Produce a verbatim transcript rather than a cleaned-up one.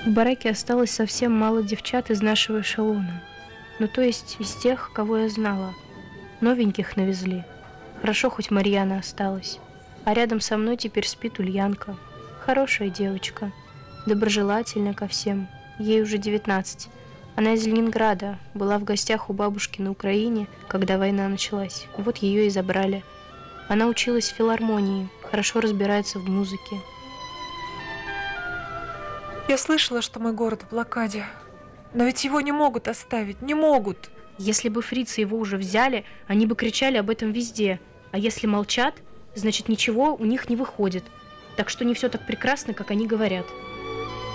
В бараке осталось совсем мало девчат из нашего эшелона. Ну, то есть из тех, кого я знала. Новеньких навезли. Хорошо, хоть Марьяна осталась. А рядом со мной теперь спит Ульянка. Хорошая девочка. Доброжелательная ко всем. Ей уже девятнадцать. Она из Ленинграда. Была в гостях у бабушки на Украине, когда война началась. Вот ее и забрали. Она училась в филармонии. Хорошо разбирается в музыке. Я слышала, что мой город в блокаде. Но ведь его не могут оставить, не могут. Если бы фрицы его уже взяли, они бы кричали об этом везде. А если молчат, значит ничего у них не выходит. Так что не все так прекрасно, как они говорят.